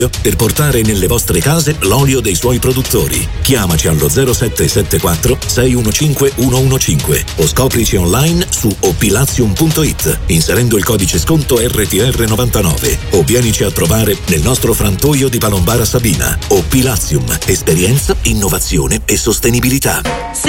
per portare nelle vostre case l'olio dei suoi produttori. Chiamaci allo 0774 615 115 o scoprici online su opilazium.it inserendo il codice sconto RTR99 o vienici a trovare nel nostro frantoio di Palombara Sabina. Opilazium, esperienza, innovazione e sostenibilità.